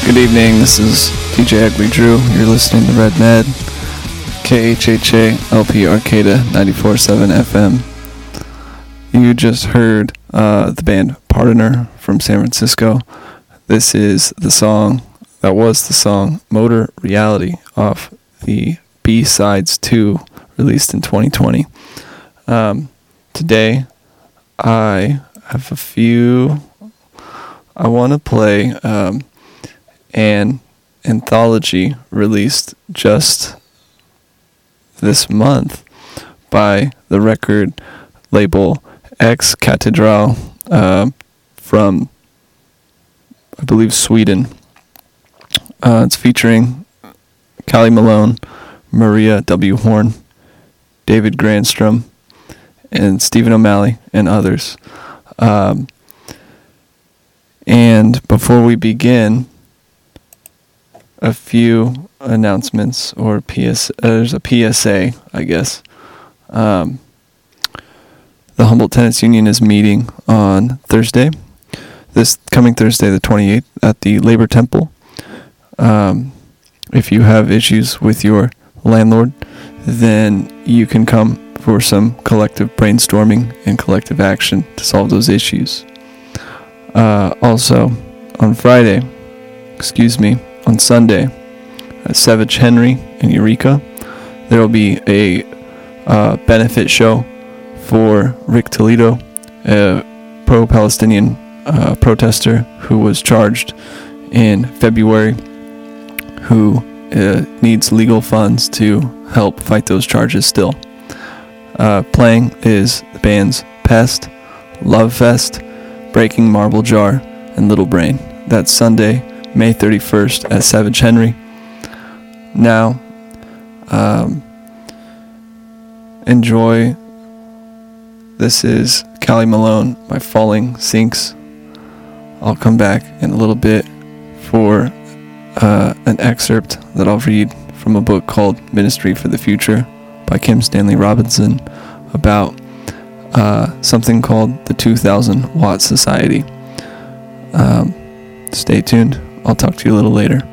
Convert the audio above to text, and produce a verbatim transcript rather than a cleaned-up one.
Good evening, this is D J Ugly Drew. You're listening to Red Med, K H H A L P Arcata ninety-four point seven F M. You just heard uh, the band Pardoner from San Francisco. This is the song, that was the song, Motor Reality, off the B-Sides two, released in twenty twenty. Um, today, I have a few... I want to play... Um, an anthology released just this month by the record label X Cathedral uh, from, I believe, Sweden. Uh, it's featuring Callie Malone, Maria W. Horn, David Grandstrom, and Stephen O'Malley, and others. Um, and before we begin, a few announcements, or P S. Uh, there's a P S A, I guess. Um, the Humboldt Tenants Union is meeting on Thursday, this coming Thursday, the twenty-eighth, at the Labor Temple. Um, if you have issues with your landlord, then you can come for some collective brainstorming and collective action to solve those issues. Uh, also, on Friday, excuse me, on Sunday, at Savage Henry in Eureka, there will be a uh, benefit show for Rick Toledo, a pro-Palestinian uh, protester who was charged in February, who uh, needs legal funds to help fight those charges still. Uh, playing is the bands Pest, Love Fest, Breaking Marble Jar, and Little Brain. That's Sunday, May thirty-first at Savage Henry. Now, um, enjoy. This is Callie Malone by Falling Sinks. I'll come back in a little bit for uh, an excerpt that I'll read from a book called Ministry for the Future by Kim Stanley Robinson about uh, something called the two thousand Watt Society. Um, stay tuned. I'll talk to you a little later.